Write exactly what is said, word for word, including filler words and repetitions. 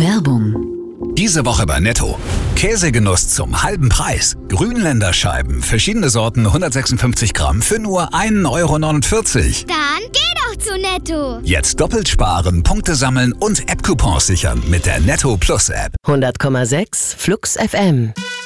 Werbung. Diese Woche bei Netto. Käsegenuss zum halben Preis. Grünländer Scheiben, verschiedene Sorten, hundertsechsundfünfzig Gramm für nur ein Euro neunundvierzig. Dann geh doch zu Netto. Jetzt doppelt sparen, Punkte sammeln und App-Coupons sichern mit der Netto Plus App. hundert Komma sechs Flux F M.